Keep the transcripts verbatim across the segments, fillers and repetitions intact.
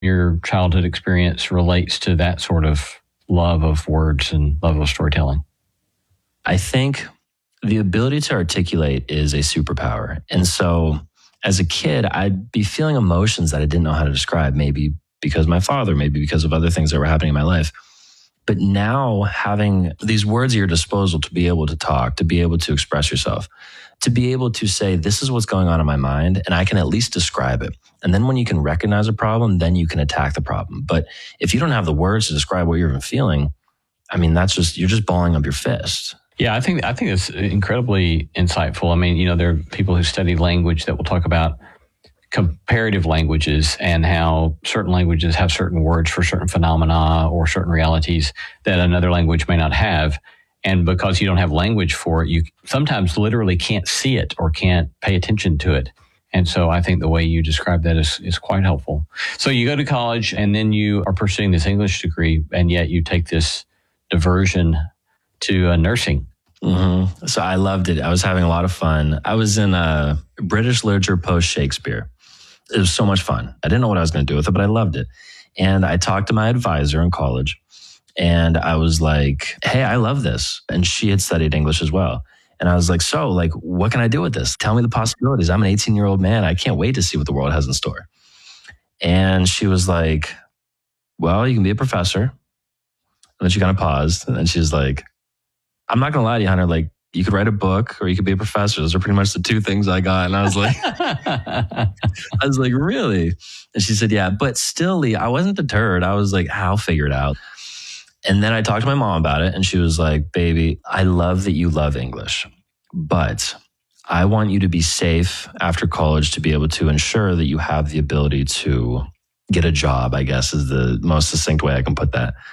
your childhood experience relates to that sort of love of words and love of storytelling? I think the ability to articulate is a superpower. And so as a kid, I'd be feeling emotions that I didn't know how to describe, maybe because of my father, maybe because of other things that were happening in my life. But now having these words at your disposal to be able to talk, to be able to express yourself, to be able to say, this is what's going on in my mind, and I can at least describe it. And then when you can recognize a problem, then you can attack the problem. But if you don't have the words to describe what you're even feeling, I mean, that's just, you're just balling up your fist. Yeah, I think I think it's incredibly insightful. I mean, you know, there are people who study language that will talk about comparative languages and how certain languages have certain words for certain phenomena or certain realities that another language may not have. And because you don't have language for it, you sometimes literally can't see it or can't pay attention to it. And so I think the way you describe that is, is quite helpful. So you go to college and then you are pursuing this English degree, and yet you take this diversion to uh, nursing. Mm-hmm. So I loved it. I was having a lot of fun. I was in uh, British literature post Shakespeare. It was so much fun. I didn't know what I was going to do with it, but I loved it. And I talked to my advisor in college, and I was like, hey, I love this. And she had studied English as well. And I was like, so like, what can I do with this? Tell me the possibilities. I'm an eighteen year old man. I can't wait to see what the world has in store. And she was like, well, you can be a professor. And then she kind of paused. And then she's like, I'm not going to lie to you, Hunter. Like, you could write a book or you could be a professor. Those are pretty much the two things I got. And I was like, I was like, really? And she said, yeah, but still, Lee, I wasn't deterred. I was like, I'll figure it out. And then I talked to my mom about it, and she was like, baby, I love that you love English, but I want you to be safe after college to be able to ensure that you have the ability to get a job, I guess is the most succinct way I can put that.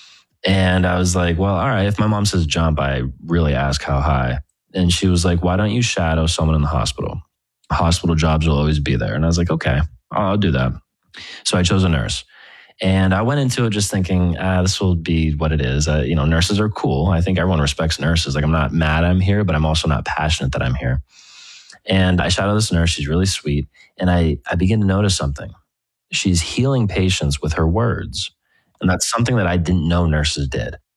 And I was like, well, all right, if my mom says jump, I really ask how high. And she was like, why don't you shadow someone in the hospital? Hospital jobs will always be there. And I was like, okay, I'll do that. So I chose a nurse. And I went into it just thinking, ah, this will be what it is. Uh, you know, nurses are cool. I think everyone respects nurses. Like, I'm not mad I'm here, but I'm also not passionate that I'm here. And I shadowed this nurse. She's really sweet. And I, I begin to notice something. She's healing patients with her words. And that's something that I didn't know nurses did.